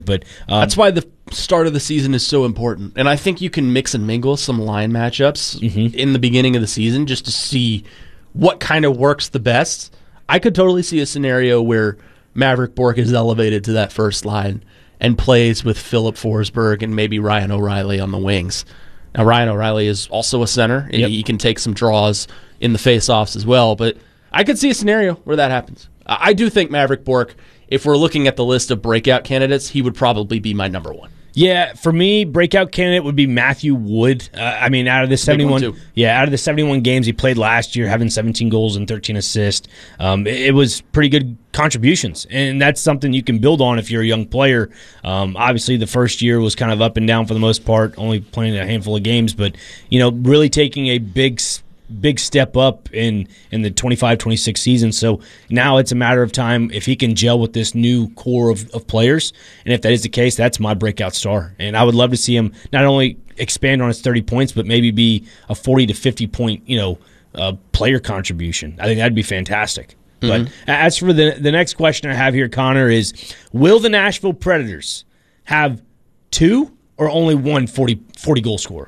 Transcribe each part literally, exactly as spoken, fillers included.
But um, that's why the start of the season is so important. And I think you can mix and mingle some line matchups mm-hmm. in the beginning of the season just to see what kind of works the best. I could totally see a scenario where Maverick Bourque is elevated to that first line and plays with Philip Forsberg and maybe Ryan O'Reilly on the wings. Now, Ryan O'Reilly is also a center. Yep. He can take some draws in the faceoffs as well. But I could see a scenario where that happens. I do think Maverick Bourque, if we're looking at the list of breakout candidates, he would probably be my number one. Yeah, for me, breakout candidate would be Matthew Wood. Uh, I mean, out of the seventy-one, yeah, out of the seventy-one games he played last year, having seventeen goals and thirteen assists, um, it, it was pretty good contributions, and that's something you can build on if you're a young player. Um, obviously, the first year was kind of up and down for the most part, only playing a handful of games, but you know, really taking a big. big step up in, in the twenty-five twenty-six season. So now it's a matter of time if he can gel with this new core of, of players. And if that is the case, that's my breakout star. And I would love to see him not only expand on his thirty points, but maybe be a forty to fifty point, you know, uh, player contribution. I think that'd be fantastic. Mm-hmm. But as for the, the next question I have here, Connor, is will the Nashville Predators have two or only one forty, forty goal scorer?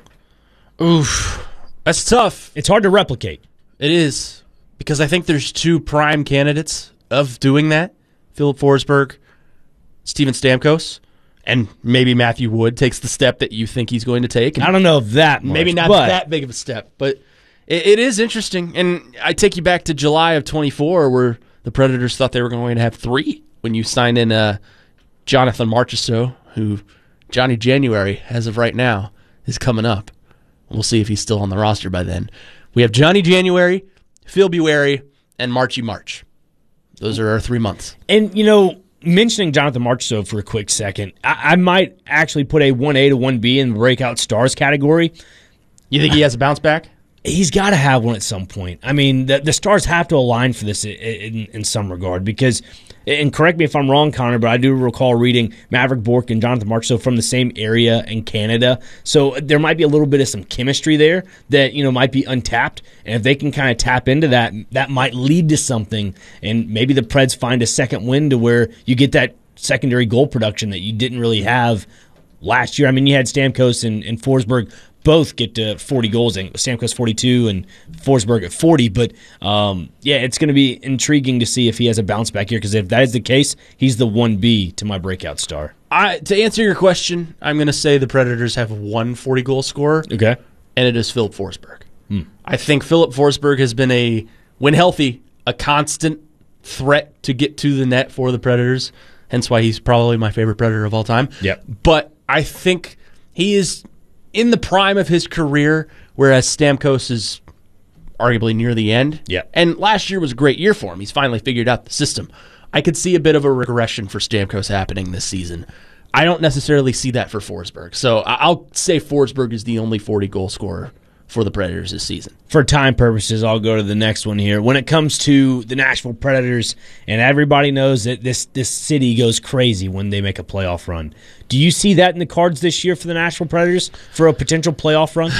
Oof. That's tough. It's hard to replicate. It is, because I think there's two prime candidates of doing that. Philip Forsberg, Steven Stamkos, and maybe Matthew Wood takes the step that you think he's going to take. I don't know if that much, maybe not but that big of a step, but it, it is interesting. And I take you back to July of twenty-four, where the Predators thought they were going to have three when you signed in uh, Jonathan Marchessault, who Johnny January, as of right now, is coming up. We'll see if he's still on the roster by then. We have Johnny January, February, and Marchy March. Those are our three months. And, you know, mentioning Jonathan Marchessault for a quick second, I, I might actually put a one A to one B in the breakout stars category. You think he has a bounce back? He's got to have one at some point. I mean, the, the stars have to align for this in, in, in some regard because, and correct me if I'm wrong, Connor, but I do recall reading Maverick Bourque and Jonathan Marchessault from the same area in Canada. So there might be a little bit of some chemistry there that, you know, might be untapped. And if they can kind of tap into that, that might lead to something. And maybe the Preds find a second win to where you get that secondary goal production that you didn't really have last year. I mean, you had Stamkos and, and Forsberg both get to forty goals, and Stamkos forty-two and Forsberg at forty. But, um, yeah, it's going to be intriguing to see if he has a bounce back here, because if that is the case, he's the one B to my breakout star. I, to answer your question, I'm going to say the Predators have one forty-goal scorer, okay, and it is Philip Forsberg. Hmm. I think Philip Forsberg has been, a when healthy, a constant threat to get to the net for the Predators, hence why he's probably my favorite Predator of all time. Yep. But I think he is in the prime of his career, whereas Stamkos is arguably near the end. Yeah. And last year was a great year for him. He's finally figured out the system. I could see a bit of a regression for Stamkos happening this season. I don't necessarily see that for Forsberg. So I'll say Forsberg is the only forty-goal scorer for the Predators this season. For time purposes, I'll go to the next one here. When it comes to the Nashville Predators, and everybody knows that this, this city goes crazy when they make a playoff run. Do you see that in the cards this year for the Nashville Predators for a potential playoff run?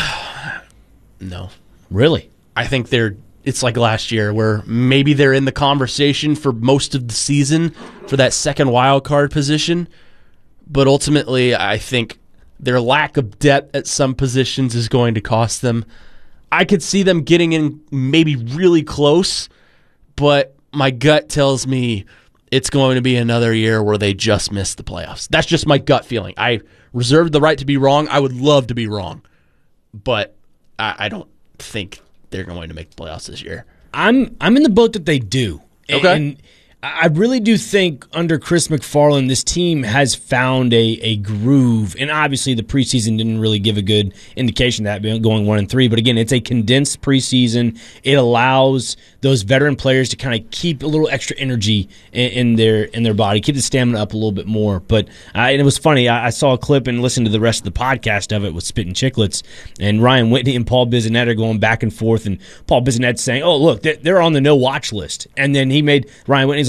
No. Really? I think they're it's like last year where maybe they're in the conversation for most of the season for that second wild card position, but ultimately I think their lack of depth at some positions is going to cost them. I could see them getting in maybe really close, but my gut tells me it's going to be another year where they just miss the playoffs. That's just my gut feeling. I reserve the right to be wrong. I would love to be wrong, but I, I don't think they're going to make the playoffs this year. I'm I'm in the boat that they do. Okay. And I really do think under Chris McFarland, this team has found a, a groove. And obviously the preseason didn't really give a good indication of that, going one and three. But again, it's a condensed preseason. It allows those veteran players to kind of keep a little extra energy in, in their in their body, keep the stamina up a little bit more. But uh, and it was funny. I, I saw a clip and listened to the rest of the podcast of it with Spittin' Chicklets. And Ryan Whitney and Paul Bissonnette are going back and forth. And Paul Bissonnette's saying, oh, look, they're on the no-watch list. And then he made Ryan Whitney's like,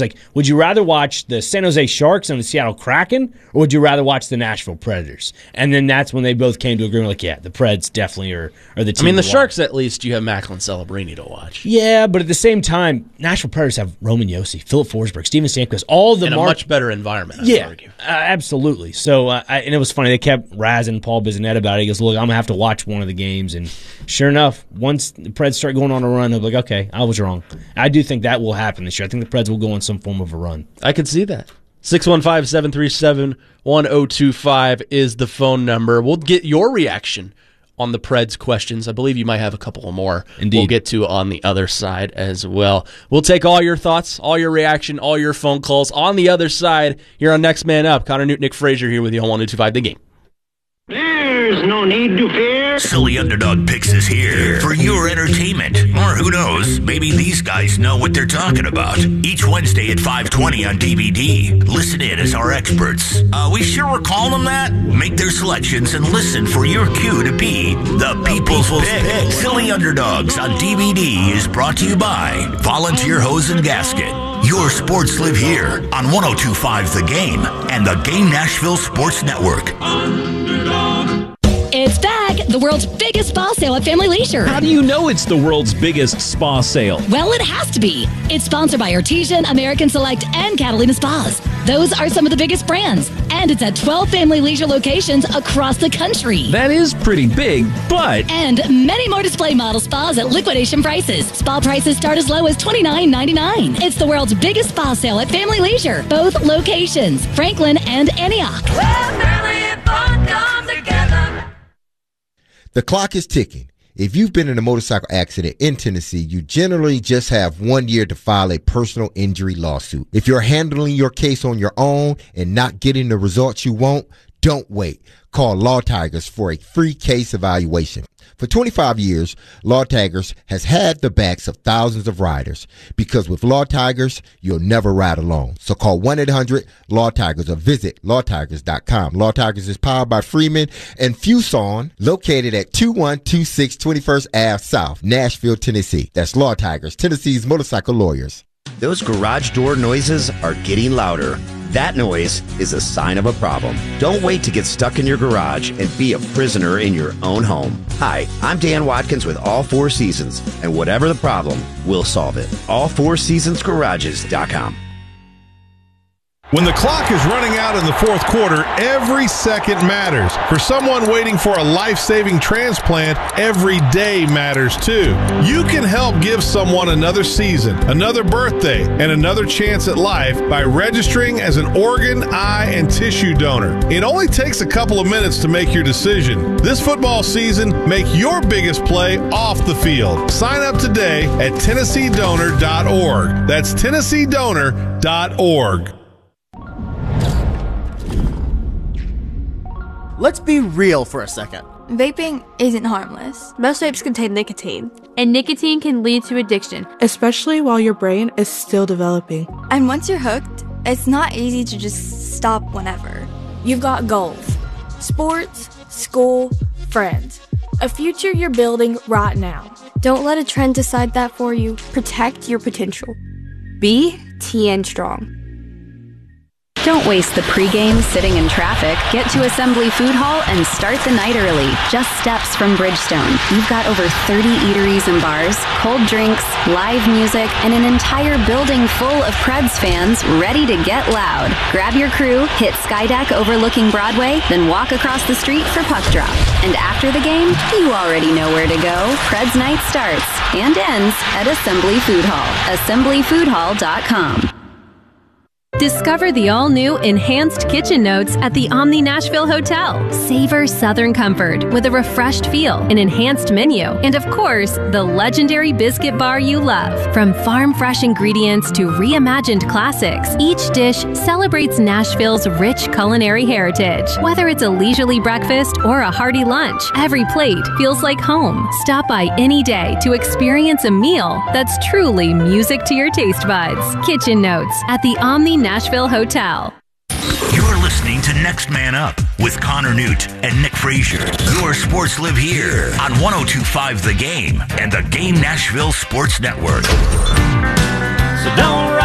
like, would you rather watch the San Jose Sharks and the Seattle Kraken, or would you rather watch the Nashville Predators? And then that's when they both came to agreement, like, yeah, the Preds definitely are, are the team. I mean, the to Sharks, watch. at least, you have Macklin Celebrini to watch. Yeah, but at the same time, Nashville Predators have Roman Josi, Philip Forsberg, Steven Stamkos, all the in a mar- much better environment, I would yeah, argue. Uh, absolutely. So, uh, I, and it was funny. They kept razzing Paul Bissonnette about it. He goes, look, I'm going to have to watch one of the games. And sure enough, once the Preds start going on a run, he'll be like, okay, I was wrong. I do think that will happen this year. I think the Preds will go on some form of a run. I could see that. six one five, seven three seven, one zero two five is the phone number. We'll get your reaction on the Preds questions. I believe you might have a couple more Indeed. We'll get to on the other side as well. We'll take all your thoughts, all your reaction, all your phone calls on the other side here on Next Man Up. Connor Newton, Nick Frazier here with you on one oh two five The Game. There's no need to fear. Silly Underdog Picks is here for your entertainment. Or who knows, maybe these guys know what they're talking about. Each Wednesday at five twenty on D V D. Listen in as our experts. Uh, we sure we're calling them that? Make their selections and listen for your cue to be the People's Pick. Silly Underdogs on D V D is brought to you by Volunteer Hose and Gasket. Your sports live here on one oh two point five The Game and the Game Nashville Sports Network. It's back! The world's biggest spa sale at Family Leisure. How do you know it's the world's biggest spa sale? Well, it has to be. It's sponsored by Artesian, American Select, and Catalina Spas. Those are some of the biggest brands. And it's at twelve Family Leisure locations across the country. That is pretty big, but... And many more display model spas at liquidation prices. Spa prices start as low as twenty-nine ninety-nine. It's the world's biggest spa sale at Family Leisure. Both locations, Franklin and Antioch. Where family and fun come together. The clock is ticking. If you've been in a motorcycle accident in Tennessee, you generally just have one year to file a personal injury lawsuit. If you're handling your case on your own and not getting the results you want, don't wait. Call Law Tigers for a free case evaluation. For twenty-five years, Law Tigers has had the backs of thousands of riders, because with Law Tigers, you'll never ride alone. So call one eight hundred Law Tigers or visit law tigers dot com. Law Tigers is powered by Freeman and Fuson, located at two one two six twenty-first Avenue South, Nashville, Tennessee. That's Law Tigers, Tennessee's motorcycle lawyers. Those garage door noises are getting louder. That noise is a sign of a problem. Don't wait to get stuck in your garage and be a prisoner in your own home. Hi, I'm Dan Watkins with All Four Seasons, and whatever the problem, we'll solve it. all four seasons garages dot com. When the clock is running out in the fourth quarter, every second matters. For someone waiting for a life-saving transplant, every day matters too. You can help give someone another season, another birthday, and another chance at life by registering as an organ, eye, and tissue donor. It only takes a couple of minutes to make your decision. This football season, make your biggest play off the field. Sign up today at Tennessee donor dot org. That's Tennessee donor dot org. Let's be real for a second. Vaping isn't harmless. Most vapes contain nicotine. And nicotine can lead to addiction. Especially while your brain is still developing. And once you're hooked, it's not easy to just stop whenever. You've got goals. Sports, school, friends. A future you're building right now. Don't let a trend decide that for you. Protect your potential. Be T N Strong. Don't waste the pregame sitting in traffic. Get to Assembly Food Hall and start the night early. Just steps from Bridgestone. You've got over thirty eateries and bars, cold drinks, live music, and an entire building full of Preds fans ready to get loud. Grab your crew, hit Skydeck overlooking Broadway, then walk across the street for puck drop. And after the game, you already know where to go. Preds night starts and ends at Assembly Food Hall. assembly food hall dot com. Discover the all-new Enhanced Kitchen Notes at the Omni Nashville Hotel. Savor Southern comfort with a refreshed feel, an enhanced menu, and of course, the legendary biscuit bar you love. From farm-fresh ingredients to reimagined classics, each dish celebrates Nashville's rich culinary heritage. Whether it's a leisurely breakfast or a hearty lunch, every plate feels like home. Stop by any day to experience a meal that's truly music to your taste buds. Kitchen Notes at the Omni Nashville Hotel. You're listening to Next Man Up with Connor Newt and Nick Frazier. Your sports live here on one oh two point five The Game and the Game Nashville Sports Network. So don't rock the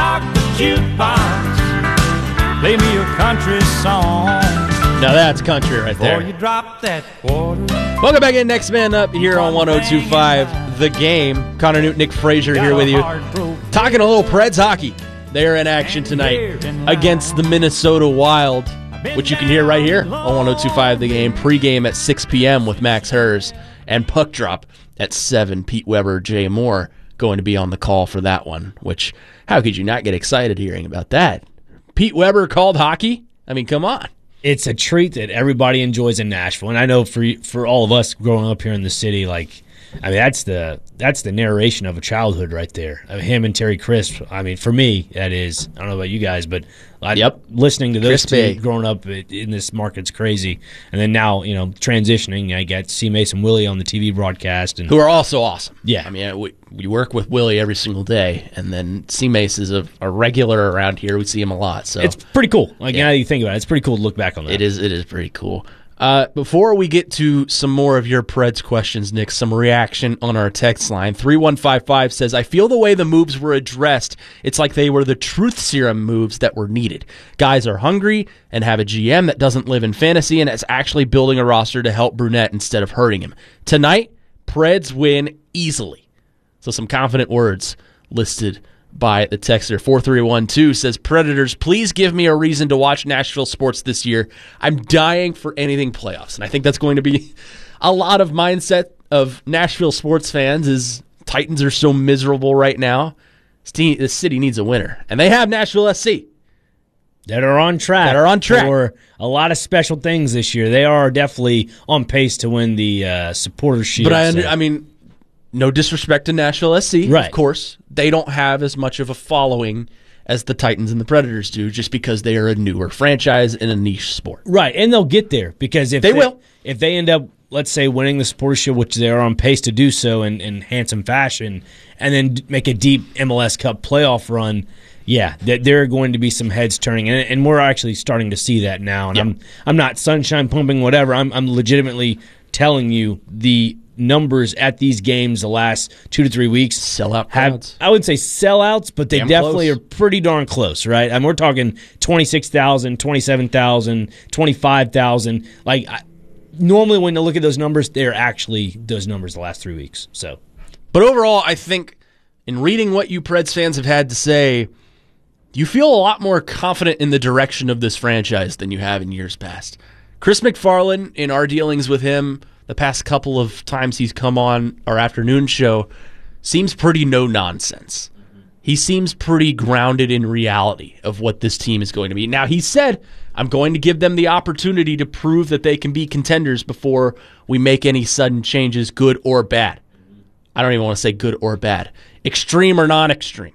jukebox, play me a country song. Now that's country right there. Before you drop that quarter. Welcome back in. Next Man Up here on one oh two point five The Game. Connor Newton, Nick Frazier here with you. Talking a little Preds hockey. They're in action tonight against the Minnesota Wild, which you can hear right here on one oh two point five The Game. Pre-game at six p.m. with Max Hers, and puck drop at seven. Pete Weber, Jay Moore going to be on the call for that one, which, how could you not get excited hearing about that? Pete Weber called hockey? I mean, come on. It's a treat that everybody enjoys in Nashville, and I know for for all of us growing up here in the city, like, I mean, that's the that's the narration of a childhood right there. I mean, him and Terry Crisp. I mean, for me, that is. I don't know about you guys, but I, yep, listening to those Crispy. two growing up in this market's crazy. And then now, you know, transitioning, I got C. Mason Willie on the T V broadcast, and who are also awesome. Yeah, I mean, we, we work with Willie every single day, and then C. Mace is a, a regular around here. We see him a lot, so it's pretty cool. Like, yeah. now that you think about it, it's pretty cool to look back on that. It is. It is pretty cool. Uh, before we get to some more of your Preds questions, Nick, some reaction on our text line. three one five five says, I feel the way the moves were addressed, it's like they were the truth serum moves that were needed. Guys are hungry and have a G M that doesn't live in fantasy and is actually building a roster to help Brunette instead of hurting him. Tonight, Preds win easily. So some confident words listed by the texter. four three one two says, Predators, please give me a reason to watch Nashville sports this year. I'm dying for anything playoffs. And I think that's going to be a lot of mindset of Nashville sports fans is Titans are so miserable right now. The city needs a winner. And they have Nashville S C. That are on track. That are on track. For a lot of special things this year. They are definitely on pace to win the uh, Supporters' Shield. But I, under, so. I mean... No disrespect to Nashville S C, right. Of course. They don't have as much of a following as the Titans and the Predators do just because they are a newer franchise in a niche sport. Right, and they'll get there because if they, they will. If they end up, let's say, winning the Supporters' Shield, which they are on pace to do so in, in handsome fashion, and then make a deep M L S Cup playoff run, yeah, that there are going to be some heads turning, and, and we're actually starting to see that now. And yep. I'm I'm not sunshine pumping whatever. I'm I'm legitimately telling you the numbers at these games the last two to three weeks sellout have crowds. I would say sellouts, but they Damn definitely close. are pretty darn close, right? I mean, we're talking twenty-six thousand, twenty-seven thousand, twenty-five thousand. Like I, normally when you look at those numbers, they're actually those numbers the last three weeks. So, but overall, I think in reading what you Preds fans have had to say, you feel a lot more confident in the direction of this franchise than you have in years past. Chris McFarland, in our dealings with him the past couple of times he's come on our afternoon show, seems pretty no-nonsense. He seems pretty grounded in reality of what this team is going to be. Now, he said, I'm going to give them the opportunity to prove that they can be contenders before we make any sudden changes, good or bad. I don't even want to say good or bad. Extreme or non-extreme.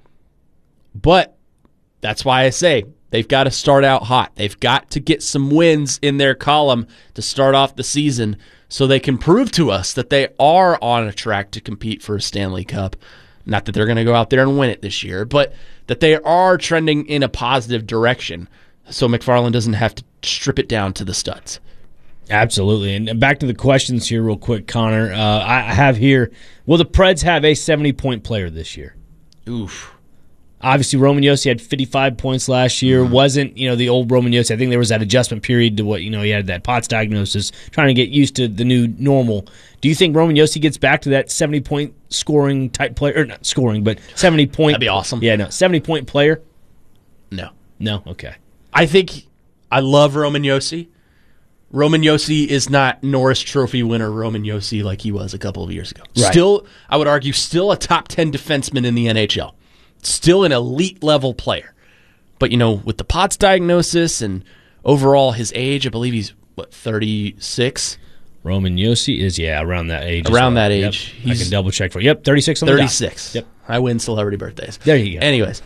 But that's why I say they've got to start out hot. They've got to get some wins in their column to start off the season so they can prove to us that they are on a track to compete for a Stanley Cup. Not that they're going to go out there and win it this year, but that they are trending in a positive direction so McFarland doesn't have to strip it down to the studs. Absolutely. And back to the questions here real quick, Connor. Uh, I have here, will the Preds have a seventy-point player this year? Oof. Obviously, Roman Josi had fifty-five points last year. Mm-hmm. Wasn't, you know, the old Roman Josi. I think there was that adjustment period to what, you know, he had that POTS diagnosis, trying to get used to the new normal. Do you think Roman Josi gets back to that seventy-point scoring type player? Or not scoring, but seventy-point. That'd be awesome. Yeah, no, seventy-point player? No. No? Okay. I think I love Roman Josi. Roman Josi is not Norris Trophy winner Roman Josi like he was a couple of years ago. Right. Still, I would argue, still a top ten defenseman in the N H L. Still an elite level player. But, you know, with the POTS diagnosis and overall his age, I believe he's, what, thirty-six? Roman Josi is, yeah, around that age. Around well. that age. Yep. I can double check for you. Yep, thirty-six on the thirty-six. dot. Yep. I win celebrity birthdays. There you go. Anyways,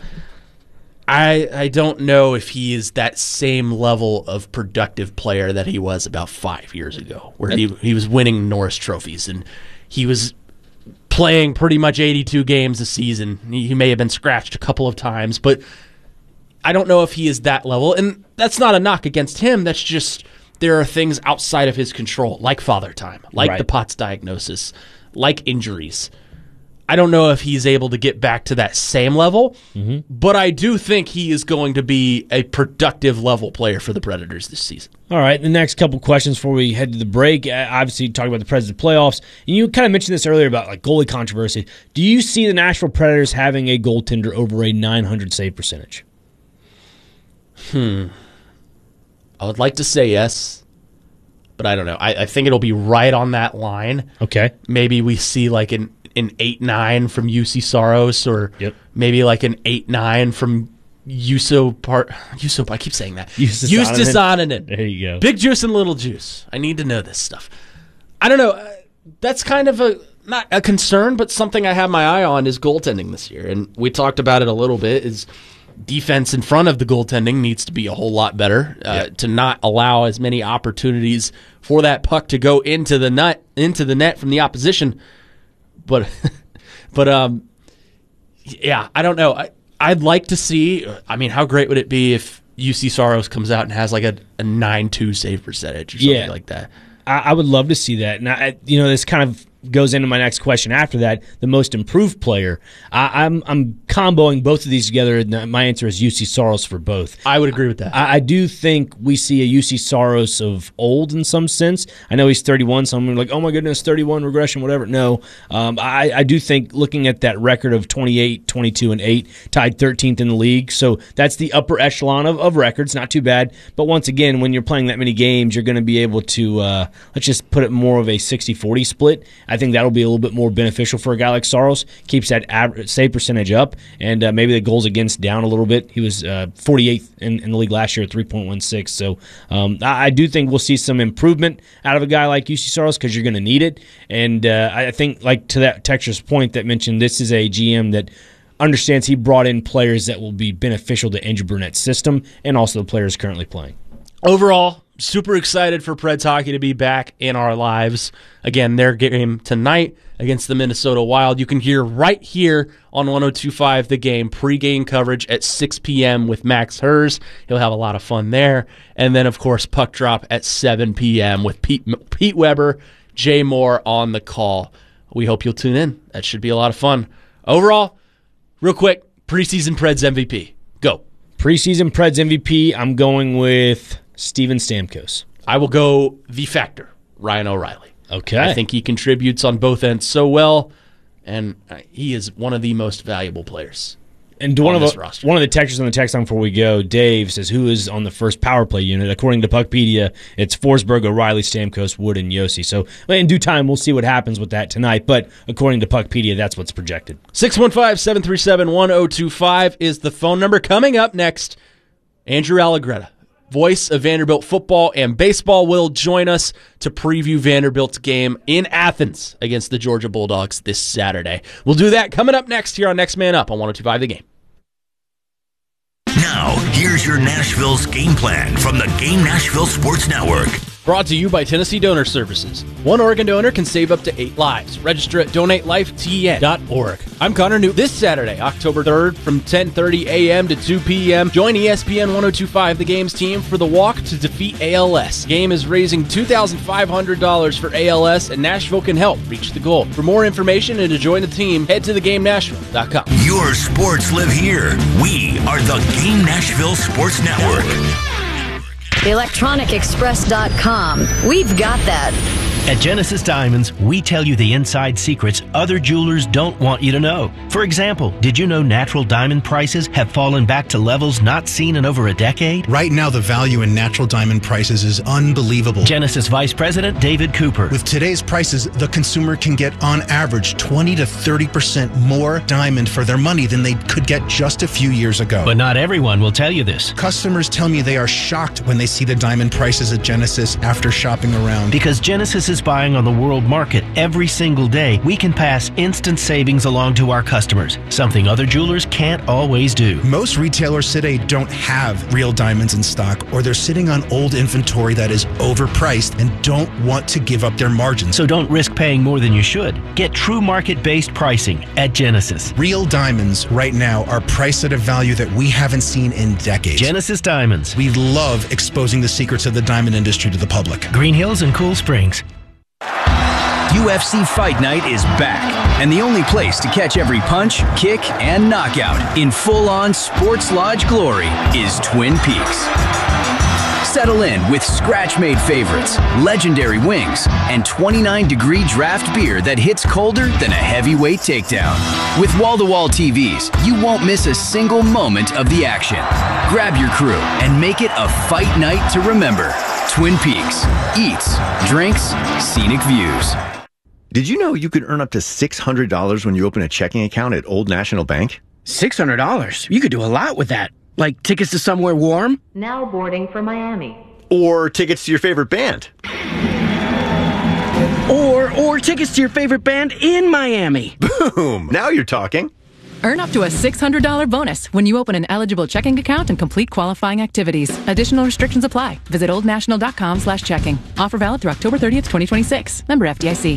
I I don't know if he is that same level of productive player that he was about five years ago, where he he was winning Norris trophies and he was playing pretty much eighty-two games a season. He, he may have been scratched a couple of times, but I don't know if he is that level. And that's not a knock against him. That's just there are things outside of his control, like father time, like right. the POTS diagnosis, like injuries. I don't know if he's able to get back to that same level, mm-hmm. but I do think he is going to be a productive level player for the Predators this season. All right, the next couple questions before we head to the break. Uh, obviously, talking about the President's playoffs. And you kind of mentioned this earlier about like goalie controversy. Do you see the Nashville Predators having a goaltender over a nine hundred save percentage? Hmm. I would like to say yes, but I don't know. I, I think it'll be right on that line. Okay. Maybe we see like an an eight nine from U C Saros, or yep. maybe like an eight nine from Juuso Part. Juuso, I keep saying that. Justus Annunen. There you go. Big juice and little juice. I need to know this stuff. I don't know. That's kind of a not a concern, but something I have my eye on is goaltending this year, and we talked about it a little bit. Is defense in front of the goaltending needs to be a whole lot better uh, yep. to not allow as many opportunities for that puck to go into the net into the net from the opposition. But, but um, yeah, I don't know. I, I'd like to see. I mean, how great would it be if U C Saros comes out and has like a, a nine two save percentage or something yeah. like that? I, I would love to see that. And I, you know, this kind of goes into my next question after that. The most improved player. I, I'm I'm comboing both of these together, and my answer is U C Saros for both. I would agree with that. I, I do think we see a U C Saros of old in some sense. I know he's thirty-one, so I'm like, oh my goodness, thirty-one regression, whatever. No, um, I, I do think looking at that record of twenty-eight, twenty-two, and eight, tied thirteenth in the league. So that's the upper echelon of, of records, not too bad. But once again, when you're playing that many games, you're going to be able to, uh, let's just put it more of a sixty forty split. I think that'll be a little bit more beneficial for a guy like Saros. Keeps that average save percentage up, and uh, maybe the goals against down a little bit. He was uh, forty-eighth in, in the league last year at three point one six. So um, I, I do think we'll see some improvement out of a guy like U C Saros because you're going to need it. And uh, I think, like to that Texas point that mentioned, this is a G M that understands he brought in players that will be beneficial to Andrew Burnett's system and also the players currently playing. Overall, super excited for Preds hockey to be back in our lives. Again, their game tonight against the Minnesota Wild. You can hear right here on one oh two point five The Game pregame coverage at six p.m. with Max Hers. He'll have a lot of fun there. And then, of course, puck drop at seven p.m. with Pete, Pete Weber, Jay Moore on the call. We hope you'll tune in. That should be a lot of fun. Overall, real quick, preseason Preds M V P. Go. Preseason Preds M V P, I'm going with Steven Stamkos. I will go the factor, Ryan O'Reilly. Okay. I think he contributes on both ends so well, and he is one of the most valuable players. And one on of this a, roster. one of the texters on the text line before we go, Dave says, who is on the first power play unit? According to Puckpedia, it's Forsberg, O'Reilly, Stamkos, Wood, and Yossi. So in due time, we'll see what happens with that tonight. But according to Puckpedia, that's what's projected. six one five, seven three seven, one oh two five is the phone number. Coming up next, Andrew Allegretta, voice of Vanderbilt football and baseball, will join us to preview Vanderbilt's game in Athens against the Georgia Bulldogs this Saturday. We'll do that coming up next here on Next Man Up on one oh two point five The Game. Now, here's your Nashville's game plan from the Game Nashville Sports Network. Brought to you by Tennessee Donor Services. One organ donor can save up to eight lives. Register at donate life T N dot org. I'm Connor Newt. This Saturday, October third, from ten thirty a.m. to two p.m., join E S P N one oh two point five The Game's team for the Walk to Defeat A L S. Game is raising two thousand five hundred dollars for A L S, and Nashville can help reach the goal. For more information and to join the team, head to the game nashville dot com. Your sports live here. We are the Game Nashville Sports Network. electronic express dot com. We've got that. At Genesis Diamonds, we tell you the inside secrets other jewelers don't want you to know. For example, did you know natural diamond prices have fallen back to levels not seen in over a decade? Right now, the value in natural diamond prices is unbelievable. Genesis Vice President David Cooper. With today's prices, the consumer can get on average twenty to thirty percent more diamond for their money than they could get just a few years ago. But not everyone will tell you this. Customers tell me they are shocked when they see the diamond prices at Genesis after shopping around. Because Genesis is buying on the world market every single day, we can pass instant savings along to our customers, something other jewelers can't always do. Most retailers today don't have real diamonds in stock, or they're sitting on old inventory that is overpriced and don't want to give up their margins. So don't risk paying more than you should. Get true market-based pricing at Genesis. Real diamonds right now are priced at a value that we haven't seen in decades. Genesis Diamonds. We love exposing the secrets of the diamond industry to the public. Green Hills and Cool Springs. U F C Fight Night is back, and the only place to catch every punch, kick, and knockout in full-on sports lodge glory is Twin Peaks. Settle in with scratch-made favorites, legendary wings, and twenty-nine degree draft beer that hits colder than a heavyweight takedown. With wall-to-wall T Vs, you won't miss a single moment of the action. Grab your crew and make it a fight night to remember. Twin Peaks. Eats, drinks, scenic views. Did you know you could earn up to six hundred dollars when you open a checking account at Old National Bank? six hundred dollars? You could do a lot with that. Like tickets to somewhere warm? Now boarding for Miami. Or tickets to your favorite band? Or, or tickets to your favorite band in Miami. Boom! Now you're talking. Earn up to a six hundred dollars bonus when you open an eligible checking account and complete qualifying activities. Additional restrictions apply. Visit oldnational.com slash checking. Offer valid through October thirtieth, twenty twenty-six. Member F D I C.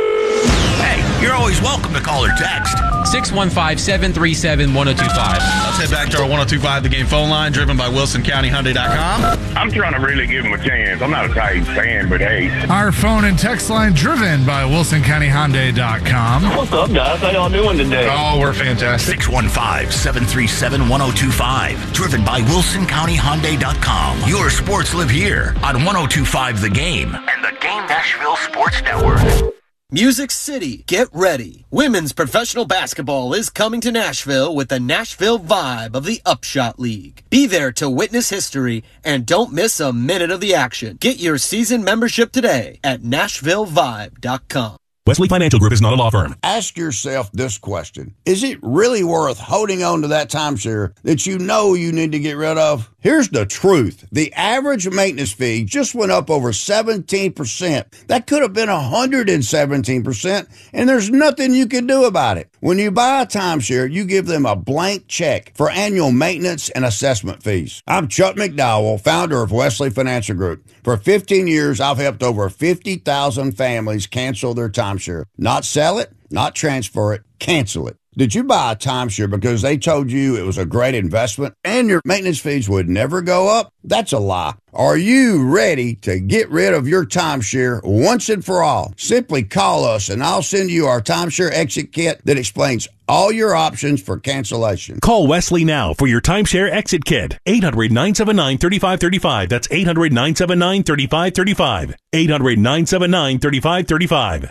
Hey, you're always welcome to call or text. six one five, seven three seven, one oh two five. Let's head back to our one oh two five The Game phone line, driven by Wilson County Hyundai dot com. I'm trying to really give him a chance. I'm not a Titans fan, but hey. Our phone and text line, driven by Wilson County Hyundai dot com. What's up, guys? How y'all doing today? Oh, we're fantastic. six one five, seven three seven, one oh two five. Driven by Wilson County Hyundai dot com. Your sports live here on one oh two five The Game and the Game Nashville Sports Network. Music City, get ready. Women's professional basketball is coming to Nashville with the Nashville Vibe of the Upshot League. Be there to witness history and don't miss a minute of the action. Get your season membership today at nashville vibe dot com. Wesley Financial Group is not a law firm. Ask yourself this question. Is it really worth holding on to that timeshare that you know you need to get rid of? Here's the truth. The average maintenance fee just went up over seventeen percent. That could have been one hundred seventeen percent, and there's nothing you can do about it. When you buy a timeshare, you give them a blank check for annual maintenance and assessment fees. I'm Chuck McDowell, founder of Wesley Financial Group. For fifteen years, I've helped over fifty thousand families cancel their timeshare. Not sell it, not transfer it, cancel it. Did you buy a timeshare because they told you it was a great investment and your maintenance fees would never go up? That's a lie. Are you ready to get rid of your timeshare once and for all? Simply call us and I'll send you our timeshare exit kit that explains all your options for cancellation. Call Wesley now for your timeshare exit kit. eight hundred, nine seven nine, three five three five. That's eight hundred, nine seven nine, three five three five. eight hundred, nine seven nine, three five three five.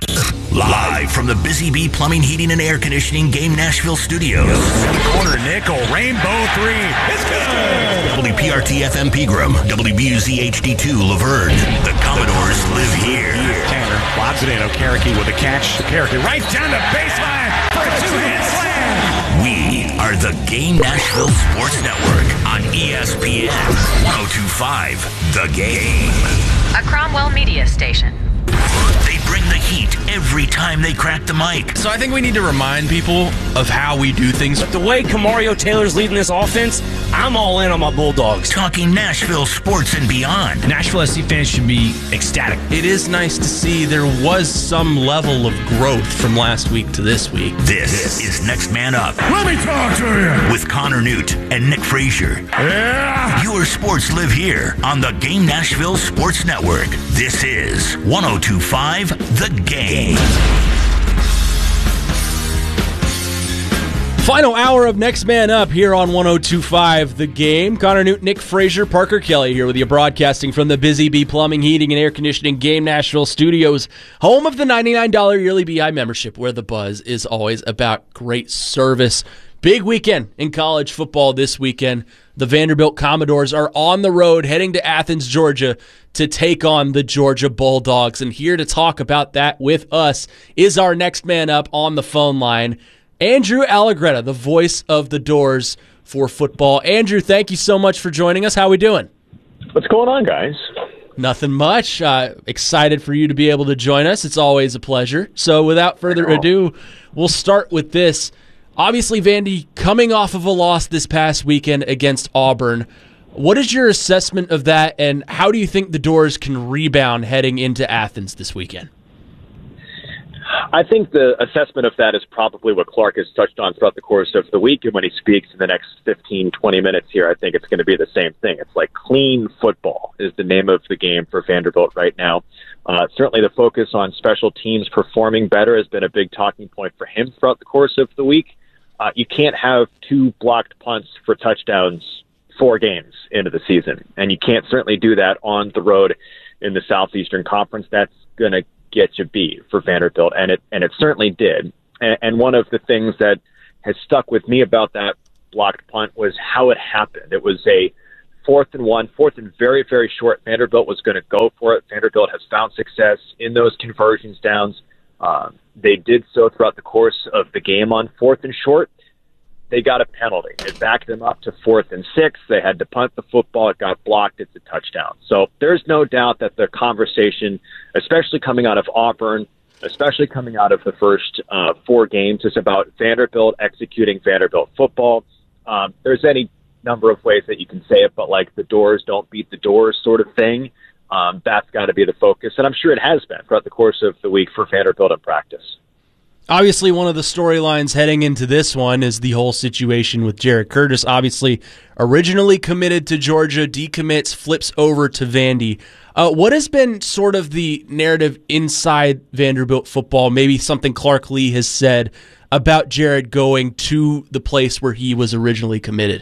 Live from the Busy Bee Plumbing, Heating, and Air Conditioning Game Nashville Studios. Corner nickel, rainbow three. It's good. W P R T F M Pegram, W B U Z H D two Laverne. The Commodores live here. Tanner lobs it in. Okereke with a catch. Okereke right down the baseline for a two-hand slam. We are the Game Nashville Sports Network on E S P N one oh two five The Game. A Cromwell media station. They bring the heat every time they crack the mic. So I think we need to remind people of how we do things. But the way Kamario Taylor's leading this offense, I'm all in on my Bulldogs. Talking Nashville sports and beyond. Nashville S C fans should be ecstatic. It is nice to see there was some level of growth from last week to this week. This, this is Next Man Up. Let me talk to you. With Connor Newt and Nick Frazier. Yeah. Your sports live here on the Game Nashville Sports Network. This is one oh two five The Game. Final hour of Next Man Up here on one oh two five The Game. Connor Newt, Nick Frazier, Parker Kelly here with you, broadcasting from the Busy Bee Plumbing, Heating, and Air Conditioning Game Nashville Studios, home of the ninety-nine dollars yearly B I membership, where the buzz is always about great service. Big weekend in college football this weekend. The Vanderbilt Commodores are on the road heading to Athens, Georgia to take on the Georgia Bulldogs. And here to talk about that with us is our next man up on the phone line, Andrew Allegretta, the voice of the Doors for football. Andrew, thank you so much for joining us. How are we doing? What's going on, guys? Nothing much. Uh, excited for you to be able to join us. It's always a pleasure. So without further ado, we'll start with this. Obviously, Vandy coming off of a loss this past weekend against Auburn. What is your assessment of that, and how do you think the Doors can rebound heading into Athens this weekend? I think the assessment of that is probably what Clark has touched on throughout the course of the week. And when he speaks in the next fifteen, twenty minutes here, I think it's going to be the same thing. It's like clean football is the name of the game for Vanderbilt right now. Uh, certainly the focus on special teams performing better has been a big talking point for him throughout the course of the week. Uh, you can't have two blocked punts for touchdowns four games into the season. And you can't certainly do that on the road in the Southeastern Conference. That's going to get you beat for Vanderbilt, and it and it certainly did. And, and one of the things that has stuck with me about that blocked punt was how it happened. It was a fourth and one, fourth and very, very short. Vanderbilt was going to go for it. Vanderbilt has found success in those conversions downs. Uh, they did so throughout the course of the game on fourth and short. They got a penalty. It backed them up to fourth and six. They had to punt the football. It got blocked. It's a touchdown. So there's no doubt that the conversation, especially coming out of Auburn, especially coming out of the first uh, four games, is about Vanderbilt executing Vanderbilt football. Um, there's any number of ways that you can say it, but like the doors don't beat the doors sort of thing. Um, that's got to be the focus. And I'm sure it has been throughout the course of the week for Vanderbilt in practice. Obviously, one of the storylines heading into this one is the whole situation with Jared Curtis. Obviously, originally committed to Georgia, decommits, flips over to Vandy. Uh, what has been sort of the narrative inside Vanderbilt football, maybe something Clark Lea has said about Jared going to the place where he was originally committed?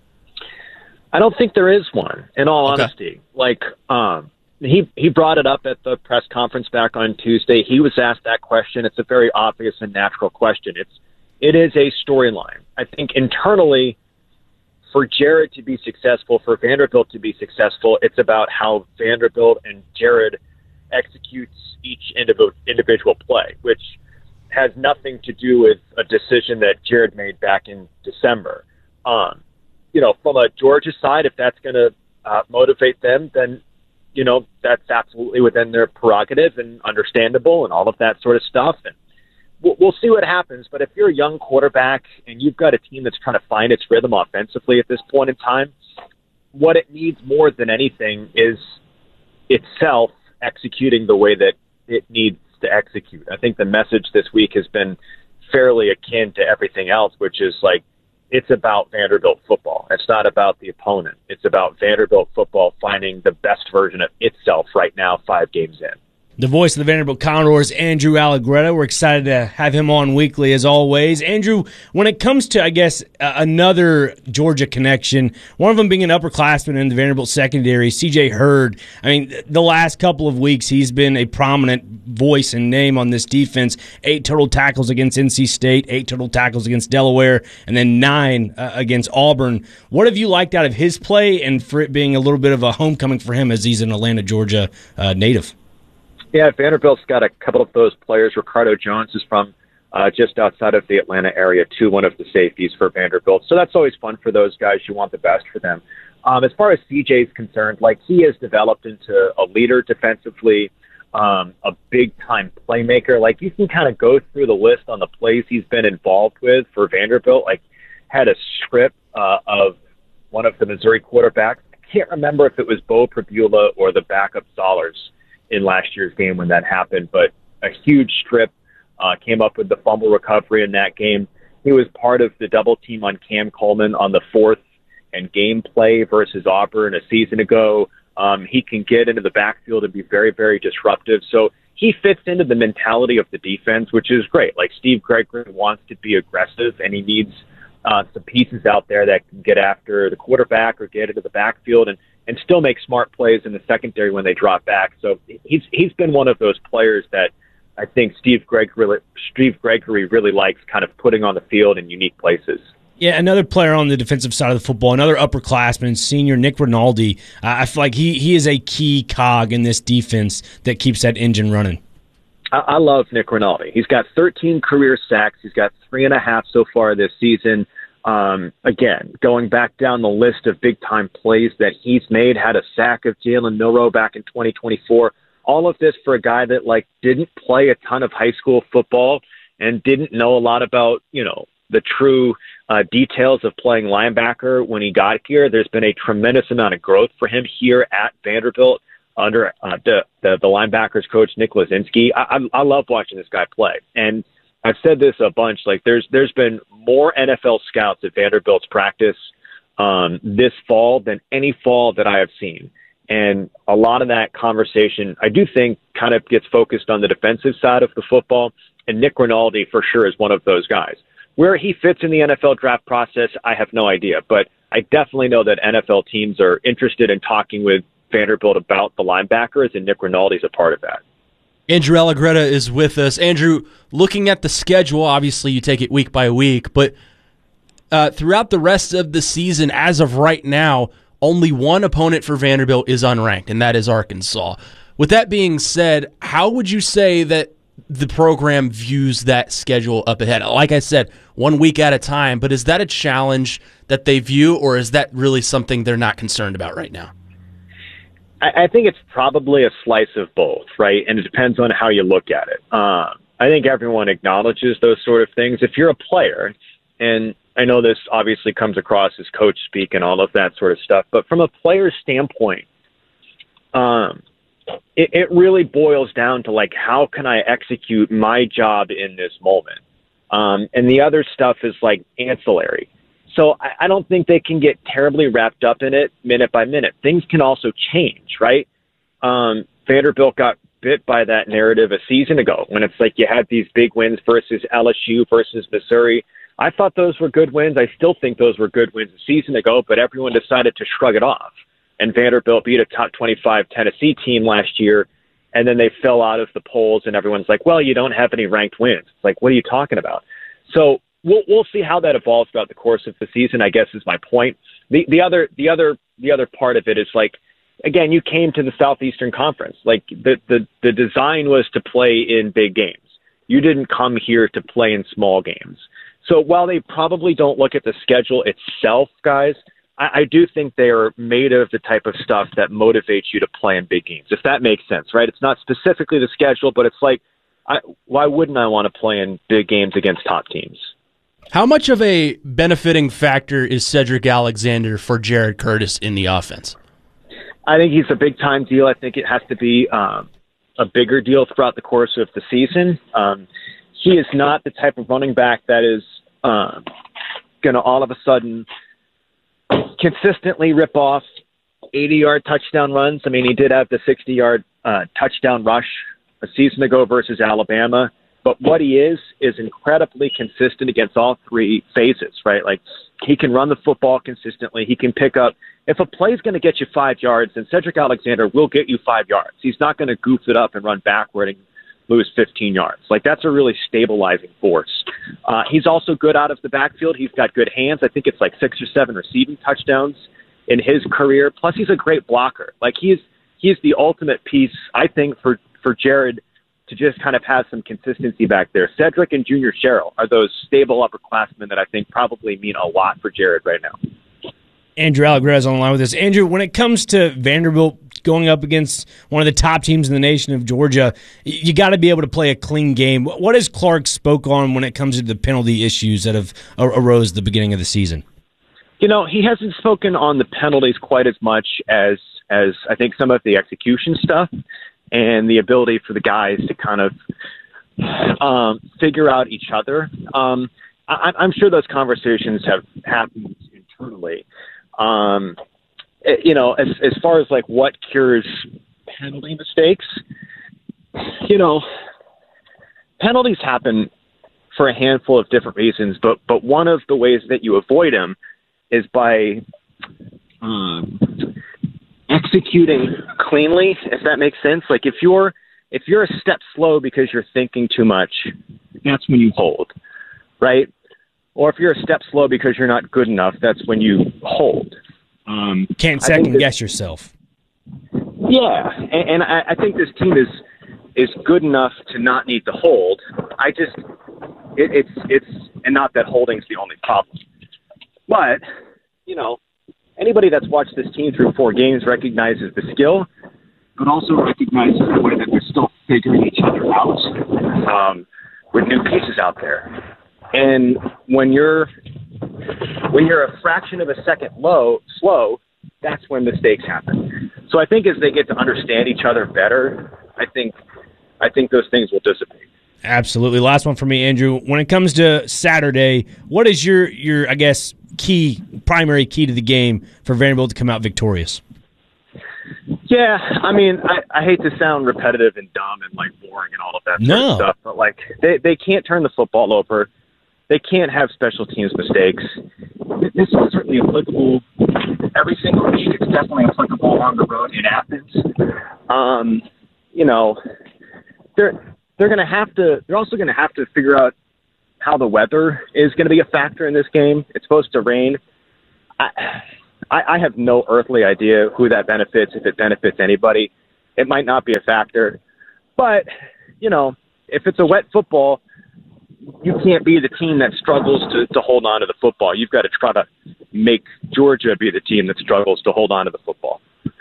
I don't think there is one, in all okay. honesty. Like, um, He he brought it up at the press conference back on Tuesday. He was asked that question. It's a very obvious and natural question. It's it is a storyline. I think internally, for Jared to be successful, for Vanderbilt to be successful, it's about how Vanderbilt and Jared executes each individual play, which has nothing to do with a decision that Jared made back in December. Um, you know, from a Georgia side, if that's going to uh, motivate them, then you know, that's absolutely within their prerogative and understandable and all of that sort of stuff. And we'll, we'll see what happens. But if you're a young quarterback and you've got a team that's trying to find its rhythm offensively at this point in time, what it needs more than anything is itself executing the way that it needs to execute. I think the message this week has been fairly akin to everything else, which is like, it's about Vanderbilt football. It's not about the opponent. It's about Vanderbilt football finding the best version of itself right now, five games in. The voice of the Vanderbilt Commodores, Andrew Allegretta. We're excited to have him on weekly as always. Andrew, when it comes to, I guess, uh, another Georgia connection, one of them being an upperclassman in the Vanderbilt secondary, C J Hurd. I mean, the last couple of weeks he's been a prominent voice and name on this defense. Eight total tackles against N C State, eight total tackles against Delaware, and then nine uh, against Auburn. What have you liked out of his play and for it being a little bit of a homecoming for him as he's an Atlanta, Georgia uh, native? Yeah, Vanderbilt's got a couple of those players. Ricardo Jones is from uh, just outside of the Atlanta area, too, one of the safeties for Vanderbilt. So that's always fun for those guys. You want the best for them. Um, as far as C J's concerned, like he has developed into a leader defensively, um, a big-time playmaker. Like you can kind of go through the list on the plays he's been involved with for Vanderbilt. Like had a script uh, of one of the Missouri quarterbacks. I can't remember if it was Bo Pribula or the backup Zollers in last year's game when that happened, but a huge strip uh, came up with the fumble recovery in that game. He was part of the double team on Cam Coleman on the fourth and game play versus Auburn a season ago. Um, he can get into the backfield and be very, very disruptive. So he fits into the mentality of the defense, which is great. Like Steve Gregory wants to be aggressive, and he needs uh, some pieces out there that can get after the quarterback or get into the backfield and and still make smart plays in the secondary when they drop back. So he's he's been one of those players that I think Steve Gregory, Steve Gregory really likes kind of putting on the field in unique places. Yeah, another player on the defensive side of the football, another upperclassman, senior Nick Rinaldi. Uh, I feel like he, he is a key cog in this defense that keeps that engine running. I, I love Nick Rinaldi. He's got thirteen career sacks. He's got three and a half so far this season. Um, again, going back down the list of big-time plays that he's made, had a sack of Jalen Milroe back in twenty twenty-four. All of this for a guy that, like, didn't play a ton of high school football and didn't know a lot about, you know, the true uh, details of playing linebacker when he got here. There's been a tremendous amount of growth for him here at Vanderbilt. under uh, the, the the linebackers coach Nick Lazinski. I, I I love watching this guy play, and I've said this a bunch. Like there's there's been more N F L scouts at Vanderbilt's practice um, this fall than any fall that I have seen, and a lot of that conversation I do think kind of gets focused on the defensive side of the football. And Nick Rinaldi for sure is one of those guys. Where he fits in the N F L draft process, I have no idea, but I definitely know that N F L teams are interested in talking with Vanderbilt about the linebackers, and Nick Rinaldi is a part of that. Andrew Allegretta is with us. Andrew, looking at the schedule, obviously you take it week by week, but uh, throughout the rest of the season, as of right now, only one opponent for Vanderbilt is unranked, and that is Arkansas. With that being said, how would you say that the program views that schedule up ahead? Like I said, one week at a time, but is that a challenge that they view, or is that really something they're not concerned about right now? I think it's probably a slice of both, right? And it depends on how you look at it. Um, I think everyone acknowledges those sort of things. If you're a player, and I know this obviously comes across as coach speak and all of that sort of stuff, but from a player's standpoint, um, it, it really boils down to, like, how can I execute my job in this moment? Um, and the other stuff is, like, ancillary. So I, I don't think they can get terribly wrapped up in it minute by minute. Things can also change, right? Um, Vanderbilt got bit by that narrative a season ago when it's like you had these big wins versus L S U versus Missouri. I thought those were good wins. I still think those were good wins a season ago, but everyone decided to shrug it off. And Vanderbilt beat a top twenty-five Tennessee team last year, and then they fell out of the polls, and everyone's like, well, you don't have any ranked wins. It's like, what are you talking about? So We'll we'll see how that evolves throughout the course of the season, I guess is my point. The the other the other the other part of it is, like, again, you came to the Southeastern Conference. Like the the, the design was to play in big games. You didn't come here to play in small games. So while they probably don't look at the schedule itself, guys, I, I do think they are made of the type of stuff that motivates you to play in big games, if that makes sense, right? It's not specifically the schedule, but it's like, I, why wouldn't I want to play in big games against top teams? How much of a benefiting factor is Cedric Alexander for Jared Curtis in the offense? I think he's a big-time deal. I think it has to be um, a bigger deal throughout the course of the season. Um, he is not the type of running back that is uh, going to all of a sudden consistently rip off eighty-yard touchdown runs. I mean, he did have the sixty-yard uh, touchdown rush a season ago versus Alabama. But what he is, is incredibly consistent against all three phases, right? Like, he can run the football consistently. He can pick up. If a play is going to get you five yards, then Cedric Alexander will get you five yards. He's not going to goof it up and run backward and lose fifteen yards. Like, that's a really stabilizing force. Uh, he's also good out of the backfield. He's got good hands. I think it's like six or seven receiving touchdowns in his career. Plus, he's a great blocker. Like, he's he's the ultimate piece, I think, for, for Jared to just kind of have some consistency back there. Cedric and Junior Sherrill are those stable upperclassmen that I think probably mean a lot for Jared right now. Andrew Allegretta is on the line with us. Andrew, when it comes to Vanderbilt going up against one of the top teams in the nation of Georgia, you got to be able to play a clean game. What has Clark spoke on when it comes to the penalty issues that have arose at the beginning of the season? You know, he hasn't spoken on the penalties quite as much as, as I think some of the execution stuff, and the ability for the guys to kind of um, figure out each other. Um, I, I'm sure those conversations have happened internally. Um, it, you know, as, as far as like what cures penalty mistakes, you know, penalties happen for a handful of different reasons, but but one of the ways that you avoid them is by um, executing cleanly, if that makes sense. Like if you're if you're a step slow because you're thinking too much, that's when you hold, right? Or if you're a step slow because you're not good enough, that's when you hold. Um, Can't second guess yourself. Yeah, and, and I, I think this team is is good enough to not need to hold. I just it, it's it's and not that holding's the only problem, but you know. Anybody that's watched this team through four games recognizes the skill, but also recognizes the way that they're still figuring each other out um, with new pieces out there. And when you're when you're a fraction of a second low, slow, that's when mistakes happen. So I think as they get to understand each other better, I think I think those things will dissipate. Absolutely. Last one for me, Andrew. When it comes to Saturday, what is your, your I guess, key, primary key to the game for Vanderbilt to come out victorious? Yeah, I mean, I, I hate to sound repetitive and dumb and, like, boring and all of that sort no. of stuff, but, like, they, they can't turn the football over. They can't have special teams mistakes. This is certainly applicable every single week. It's definitely applicable on the road in Athens. Um, you know, they're they're going to have to. They're also going to have to figure out how the weather is going to be a factor in this game. It's supposed to rain. I, I, I have no earthly idea who that benefits, if it benefits anybody. It might not be a factor, but you know, if it's a wet football, you can't be the team that struggles to, to hold on to the football. You've got to try to make Georgia be the team that struggles to hold on to the football.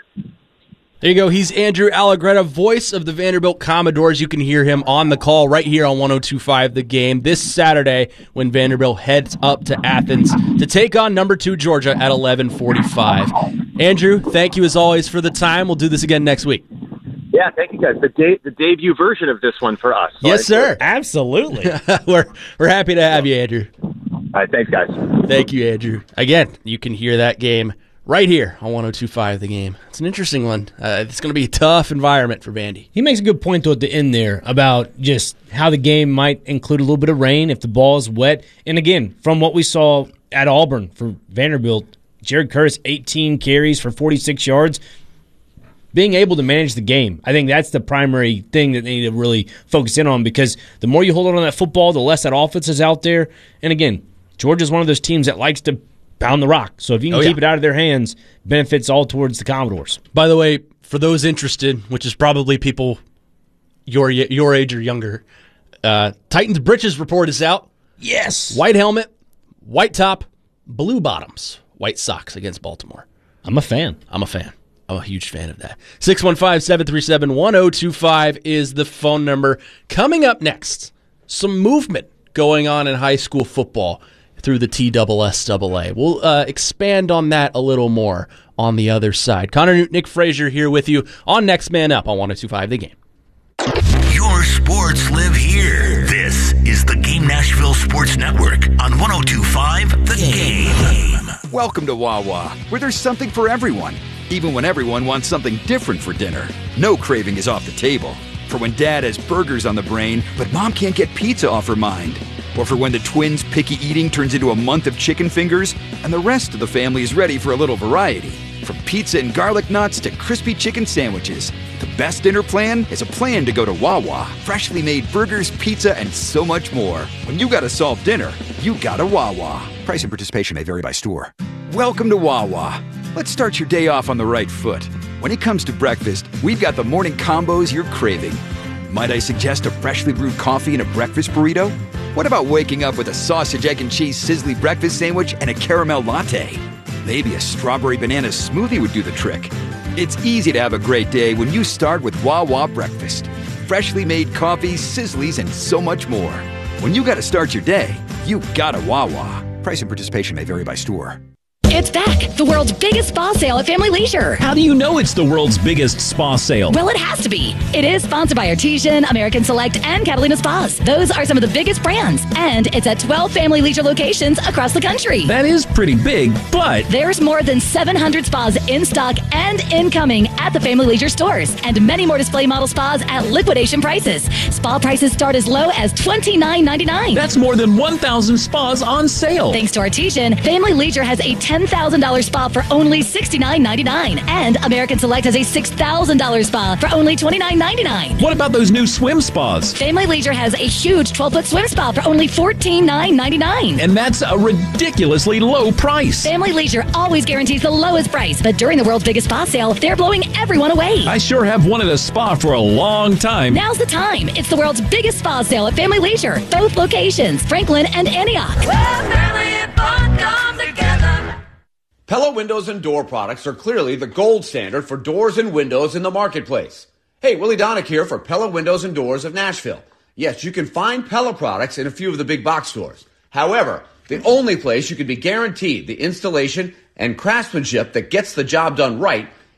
There you go. He's Andrew Allegretta, voice of the Vanderbilt Commodores. You can hear him on the call right here on one oh two point five The Game this Saturday when Vanderbilt heads up to Athens to take on number two Georgia at eleven forty-five. Andrew, thank you as always for the time. We'll do this again next week. Yeah, thank you guys. The de- the debut version of this one for us. So yes, sir. Absolutely. we're we're happy to have you, Andrew. All right, thanks, guys. Thank you, Andrew. Again, you can hear that game right here on one oh two point five The Game. It's an interesting one. Uh, it's going to be a tough environment for Vandy. He makes a good point, though, at the end there about just how the game might include a little bit of rain if the ball is wet. And again, from what we saw at Auburn for Vanderbilt, Jared Curtis, eighteen carries for forty-six yards. Being able to manage the game, I think that's the primary thing that they need to really focus in on, because the more you hold on to that football, the less that offense is out there. And again, Georgia's one of those teams that likes to pound the rock. So if you can oh, keep yeah. it out of their hands, benefits all towards the Commodores. By the way, for those interested, which is probably people your your age or younger, uh, Titans Britches report is out. Yes. White helmet, white top, blue bottoms, white socks against Baltimore. I'm a fan. I'm a fan. I'm a huge fan of that. six one five, seven three seven, one oh two five is the phone number. Coming up next, some movement going on in high school football through the T S S A A. We'll uh, expand on that a little more on the other side. Connor Newton, Nick Frazier here with you on Next Man Up on one oh two point five The Game. Your sports live here. This is the Game Nashville Sports Network on one oh two point five The Game. Welcome to Wawa, where there's something for everyone, even when everyone wants something different for dinner. No craving is off the table. For when dad has burgers on the brain, but mom can't get pizza off her mind. Or for when the twins' picky eating turns into a month of chicken fingers, and the rest of the family is ready for a little variety. From pizza and garlic knots to crispy chicken sandwiches, the best dinner plan is a plan to go to Wawa. Freshly made burgers, pizza, and so much more. When you gotta solve dinner, you gotta Wawa. Price and participation may vary by store. Welcome to Wawa. Let's start your day off on the right foot. When it comes to breakfast, we've got the morning combos you're craving. Might I suggest a freshly brewed coffee and a breakfast burrito? What about waking up with a sausage, egg, and cheese sizzly breakfast sandwich and a caramel latte? Maybe a strawberry banana smoothie would do the trick. It's easy to have a great day when you start with Wawa breakfast. Freshly made coffees, sizzlies, and so much more. When you gotta start your day, you gotta Wawa. Price and participation may vary by store. It's back, the world's biggest spa sale at Family Leisure. How do you know it's the world's biggest spa sale? Well, it has to be. It is sponsored by Artesian, American Select, and Catalina Spas. Those are some of the biggest brands, and it's at twelve Family Leisure locations across the country. That is pretty big, but there's more than seven hundred spas in stock and incoming at the Family Leisure stores, and many more display model spas at liquidation prices. Spa prices start as low as twenty-nine ninety-nine. That's more than one thousand spas on sale. Thanks to Artesian, Family Leisure has a ten thousand dollars spa for only sixty-nine ninety-nine, and American Select has a six thousand dollars spa for only twenty-nine ninety-nine. What about those new swim spas? Family Leisure has a huge twelve-foot swim spa for only fourteen ninety-nine. And that's a ridiculously low price. Family Leisure always guarantees the lowest price, but during the world's biggest spa sale, they're blowing everyone away. I sure have wanted a spa for a long time. Now's the time. It's the world's biggest spa sale at Family Leisure. Both locations, Franklin and Antioch. Well, family and fun come together. Pella Windows and Door products are clearly the gold standard for doors and windows in the marketplace. Hey, Willie Donick here for Pella Windows and Doors of Nashville. Yes, you can find Pella products in a few of the big box stores. However, the only place you can be guaranteed the installation and craftsmanship that gets the job done right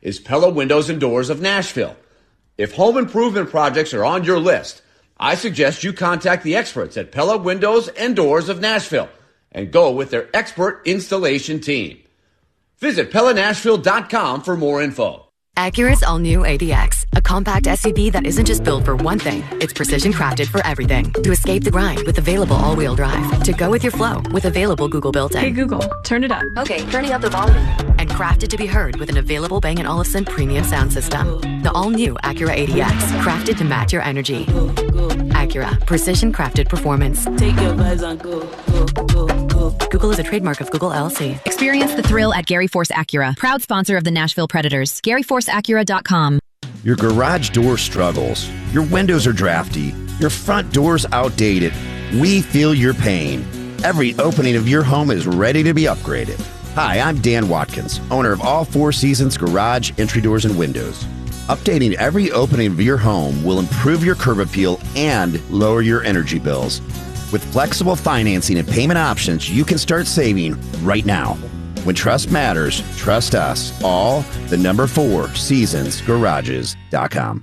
is Pella Windows and Doors of Nashville. If home improvement projects are on your list, I suggest you contact the experts at Pella Windows and Doors of Nashville and go with their expert installation team. Visit Pella Nashville dot com for more info. Acura's all-new A D X, a compact S U V that isn't just built for one thing, it's precision crafted for everything. To escape the grind with available all-wheel drive. To go with your flow with available Google built-in. Hey Google, turn it up. Okay, turning up the volume. And crafted to be heard with an available Bang and Olufsen premium sound system. The all-new Acura A D X, crafted to match your energy. Acura, precision crafted performance. Take your vibes on go, go, go, go. Google is a trademark of Google L L C. Experience the thrill at Gary Force Acura, proud sponsor of the Nashville Predators. Gary Force Acura dot com. Your garage door struggles. Your windows are drafty. Your front door's outdated. We feel your pain. Every opening of your home is ready to be upgraded. Hi, I'm Dan Watkins, owner of All Four Seasons Garage, Entry Doors, and Windows. Updating every opening of your home will improve your curb appeal and lower your energy bills. With flexible financing and payment options, you can start saving right now. When trust matters, trust us. All the number four seasons garages dot com.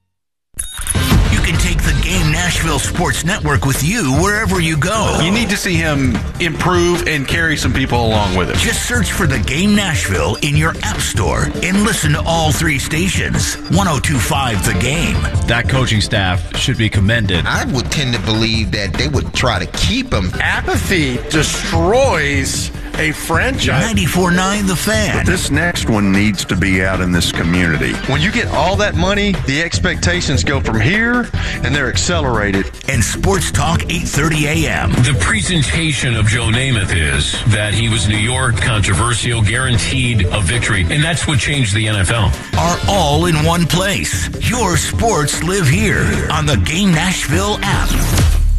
You can take the Game Nashville Sports Network with you wherever you go. You need to see him improve and carry some people along with him. Just search for the Game Nashville in your app store and listen to all three stations. one oh two point five The Game. That coaching staff should be commended. I would tend to believe that they would try to keep him. Apathy destroys a franchise. ninety-four point nine The Fan. But this next one needs to be out in this community. When you get all that money, the expectations go from here, and they're accelerated. And Sports Talk eight thirty a.m. The presentation of Joe Namath is that he was New York, controversial, guaranteed a victory, and that's what changed the N F L. Are all in one place. Your sports live here on the Game Nashville app.